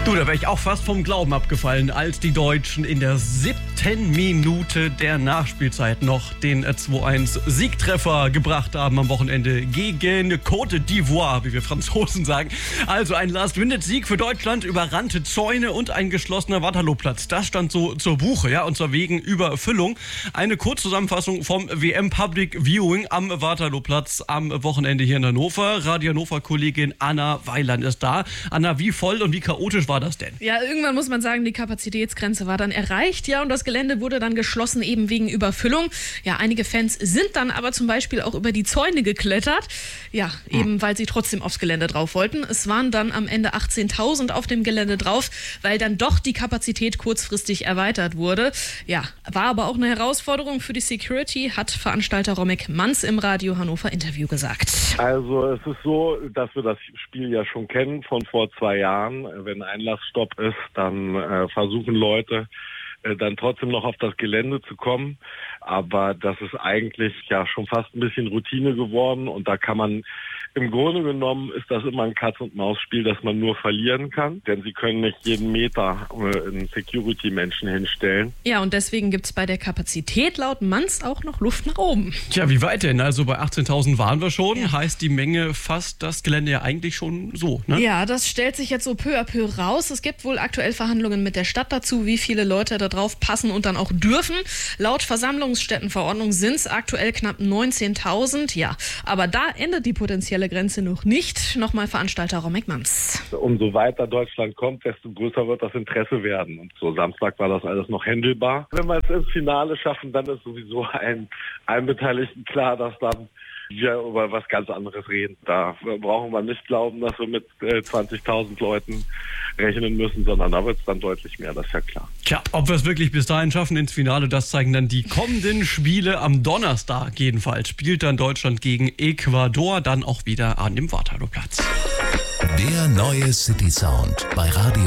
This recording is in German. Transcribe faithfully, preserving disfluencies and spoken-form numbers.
Du, da wäre ich auch fast vom Glauben abgefallen, als die Deutschen in der siebten Minute der Nachspielzeit noch den zwei eins Siegtreffer gebracht haben am Wochenende gegen Côte d'Ivoire, wie wir Franzosen sagen. Also ein Last-Minute-Sieg für Deutschland, überrannte Zäune und ein geschlossener Waterloo-Platz. Das stand so zur Buche, ja, und zwar wegen Überfüllung. Eine Kurzzusammenfassung vom W M Public Viewing am Waterloo-Platz am Wochenende hier in Hannover. Radio Hannover-Kollegin Anna Weiland ist da. Anna, wie voll und wie chaotisch war das denn? Ja, irgendwann muss man sagen, die Kapazitätsgrenze war dann erreicht, ja, und das Gelände wurde dann geschlossen, eben wegen Überfüllung. Ja, einige Fans sind dann aber zum Beispiel auch über die Zäune geklettert, ja, eben hm. weil sie trotzdem aufs Gelände drauf wollten. Es waren dann am Ende achtzehntausend auf dem Gelände drauf, weil dann doch die Kapazität kurzfristig erweitert wurde. Ja, war aber auch eine Herausforderung für die Security, hat Veranstalter Romek Manz im Radio Hannover Interview gesagt. Also es ist so, dass wir das Spiel ja schon kennen von vor zwei Jahren. Wenn Einlassstopp ist, dann äh, versuchen Leute äh, dann trotzdem noch auf das Gelände zu kommen. Aber das ist eigentlich ja schon fast ein bisschen Routine geworden und da kann man, im Grunde genommen ist das immer ein Katz-und-Maus-Spiel, das man nur verlieren kann, denn sie können nicht jeden Meter äh, einen Security-Menschen hinstellen. Ja, und deswegen gibt es bei der Kapazität laut Manz auch noch Luft nach oben. Tja, wie weit denn? Also bei achtzehntausend waren wir schon, ja. Heißt die Menge fast das Gelände ja eigentlich schon so, ne? Ja, das stellt sich jetzt so peu à peu raus. Es gibt wohl aktuell Verhandlungen mit der Stadt dazu, wie viele Leute da drauf passen und dann auch dürfen. Laut Versammlungsstättenverordnung sind es aktuell knapp neunzehntausend, ja. Aber da endet die potenzielle Grenze noch nicht. Nochmal Veranstalter Romek Manz. Umso weiter Deutschland kommt, desto größer wird das Interesse werden. Und so Samstag war das alles noch händelbar. Wenn wir es ins Finale schaffen, dann ist sowieso allen, allen Beteiligten klar, dass dann wir über was ganz anderes reden. Da brauchen wir nicht glauben, dass wir mit äh, zwanzigtausend Leuten rechnen müssen, sondern da wird es dann deutlich mehr, das ist ja klar. Tja, ob wir es wirklich bis dahin schaffen ins Finale, das zeigen dann die kommenden Spiele. Am Donnerstag jedenfalls spielt dann Deutschland gegen Ecuador, dann auch wieder an dem Waterloo-Platz. Der neue City Sound bei Radio